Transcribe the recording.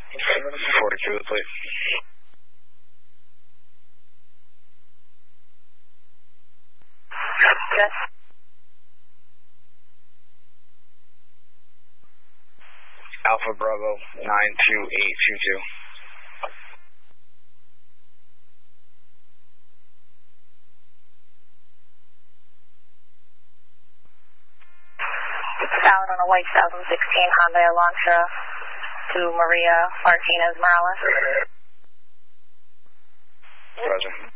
42 the plate. Yes. Alpha Bravo 92822. Out on a white 2016 Hyundai Elantra to Maria Martinez Morales. Roger.